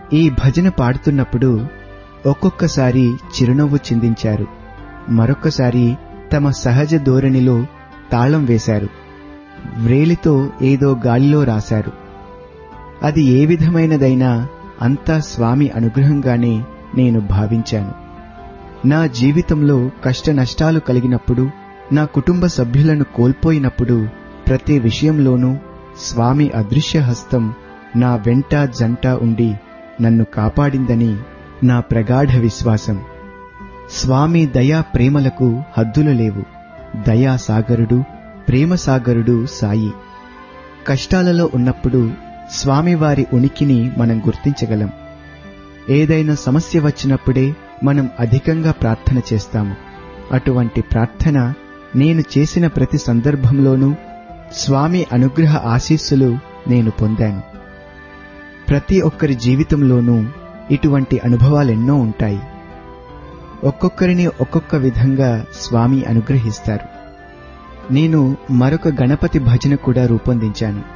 ఈ భజన పాడుతున్నప్పుడు ఒక్కొక్కసారి చిరునవ్వు చిందించారు, మరొక్కసారి తమ సహజ ధోరణిలో తాళం వేశారు, వ్రేలితో ఏదో గాలిలో రాశారు. అది ఏ విధమైనదైనా అంతా స్వామి అనుగ్రహంగానే నేను భావించాను. నా జీవితంలో కష్ట నష్టాలు కలిగినప్పుడు, నా కుటుంబ సభ్యులను కోల్పోయినప్పుడు ప్రతి విషయంలోనూ స్వామి అదృశ్య హస్తం నా వెంట జంట ఉండి నన్ను కాపాడిందని నా ప్రగాఢ విశ్వాసం. స్వామి దయా ప్రేమలకు హద్దులు లేవు. దయాసాగరుడు, ప్రేమసాగరుడు సాయి. కష్టాలలో ఉన్నప్పుడు స్వామివారి ఉనికిని మనం గుర్తించగలం. ఏదైనా సమస్య వచ్చినప్పుడే మనం అధికంగా ప్రార్థన చేస్తాము. అటువంటి ప్రార్థన నేను చేసిన ప్రతి సందర్భంలోనూ స్వామి అనుగ్రహ ఆశీస్సులు నేను పొందాను. ప్రతి ఒక్కరి జీవితంలోనూ ఇటువంటి అనుభవాలెన్నో ఉంటాయి. ఒక్కొక్కరిని ఒక్కొక్క విధంగా స్వామి అనుగ్రహిస్తారు. నేను మరొక గణపతి భజన కూడా రూపొందించాను.